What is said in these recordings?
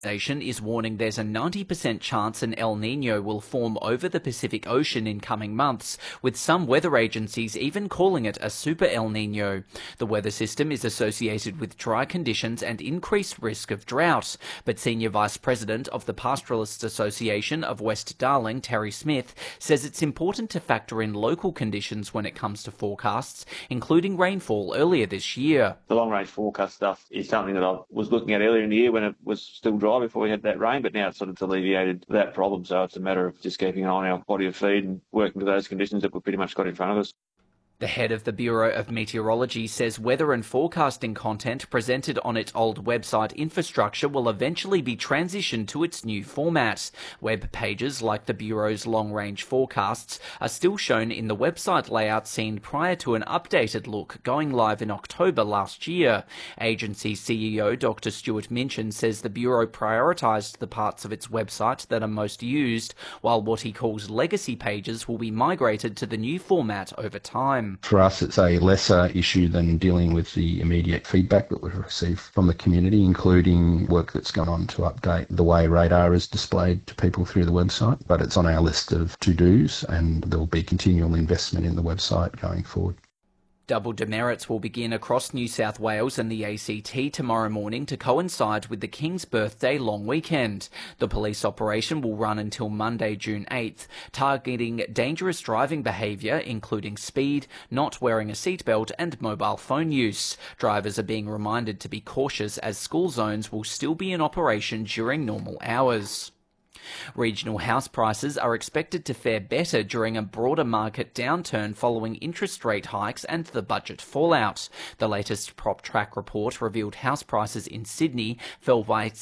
Station is warning there's a 90% chance an El Niño will form over the Pacific Ocean in coming months, with some weather agencies even calling it a super El Niño. The weather system is associated with dry conditions and increased risk of drought, but Senior Vice President of the Pastoralists Association of West Darling, Terry Smith, says it's important to factor in local conditions when it comes to forecasts, including rainfall earlier this year. The long-range forecast stuff is something that I was looking at earlier in the year when it was still dry before we had that rain, but now it's sort of alleviated that problem. So it's a matter of just keeping an eye on our body of feed and working to those conditions that we've pretty much got in front of us. The head of the Bureau of Meteorology says weather and forecasting content presented on its old website infrastructure will eventually be transitioned to its new format. Web pages like the Bureau's long-range forecasts are still shown in the website layout seen prior to an updated look going live in October last year. Agency CEO Dr. Stuart Minchin says the Bureau prioritised the parts of its website that are most used, while what he calls legacy pages will be migrated to the new format over time. For us, it's a lesser issue than dealing with the immediate feedback that we've received from the community, including work that's gone on to update the way radar is displayed to people through the website. But it's on our list of to-dos, and there will be continual investment in the website going forward. Double demerits will begin across New South Wales and the ACT tomorrow morning to coincide with the King's birthday long weekend. The police operation will run until Monday, June 8th, targeting dangerous driving behaviour, including speed, not wearing a seatbelt and mobile phone use. Drivers are being reminded to be cautious as school zones will still be in operation during normal hours. Regional house prices are expected to fare better during a broader market downturn following interest rate hikes and the budget fallout. The latest PropTrack report revealed house prices in Sydney fell by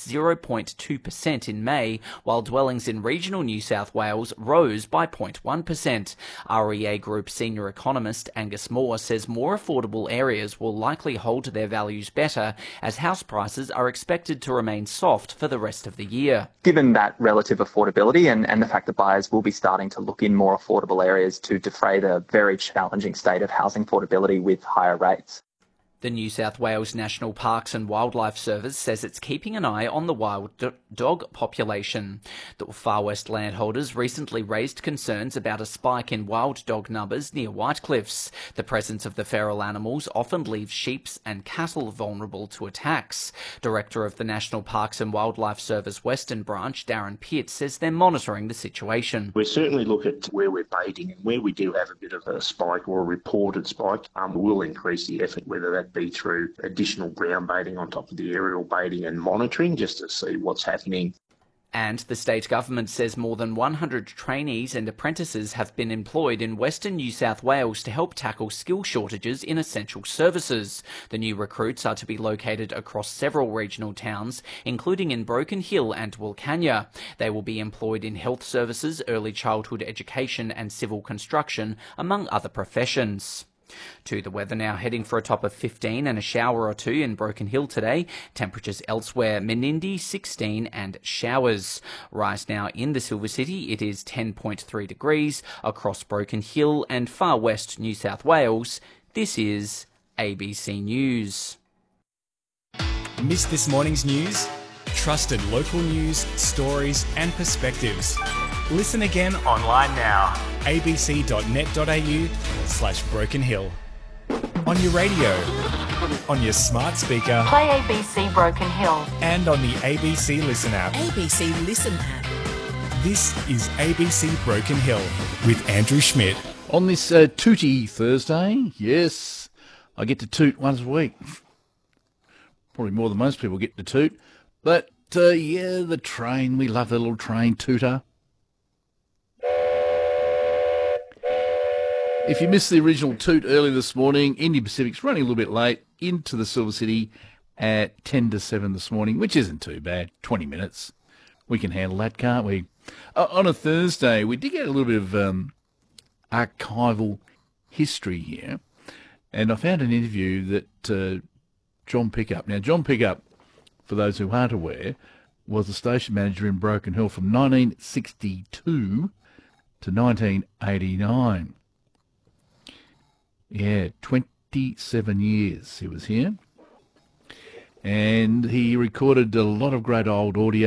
0.2% in May, while dwellings in regional New South Wales rose by 0.1%. REA Group senior economist Angus Moore says more affordable areas will likely hold their values better, as house prices are expected to remain soft for the rest of the year. Given that relative affordability and the fact that buyers will be starting to look in more affordable areas to defray the very challenging state of housing affordability with higher rates. The New South Wales National Parks and Wildlife Service says it's keeping an eye on the wild dog population. The Far West landholders recently raised concerns about a spike in wild dog numbers near Whitecliffs. The presence of the feral animals often leaves sheep and cattle vulnerable to attacks. Director of the National Parks and Wildlife Service Western Branch, Darren Pitt, says they're monitoring the situation. We certainly look at where we're baiting, and where we do have a bit of a spike or a reported spike, we'll increase the effort, whether that be through additional ground baiting on top of the aerial baiting and monitoring, just to see what's happening. And the state government says more than 100 trainees and apprentices have been employed in Western New South Wales to help tackle skill shortages in essential services. The new recruits are to be located across several regional towns, including in Broken Hill and Wilcannia. They will be employed in health services, early childhood education and civil construction, among other professions. To the weather now, heading for a top of 15 and a shower or two in Broken Hill today. Temperatures elsewhere, Menindee 16 and showers. Rise now in the Silver City, it is 10.3 degrees. Across Broken Hill and Far West New South Wales, this is ABC News. Missed this morning's news? Trusted local news, stories and perspectives. Listen again online now. abc.net.au/Broken Hill. On your radio, on your smart speaker, play ABC Broken Hill, and on the ABC Listen app. ABC Listen app. This is ABC Broken Hill with Andrew Schmidt. On this Tootie Thursday, yes, I get to toot once a week. Probably more than most people get to toot. But, yeah, the train, we love the little train tooter. If you missed the original toot early this morning, Indian Pacific's running a little bit late into the Silver City at 10 to 7 this morning, which isn't too bad, 20 minutes. We can handle that, can't we? On a Thursday, we did get a little bit of archival history here, and I found an interview that John Pickup. Now, John Pickup, for those who aren't aware, was the station manager in Broken Hill from 1962 to 1989. Yeah, 27 years he was here. And he recorded a lot of great old audio.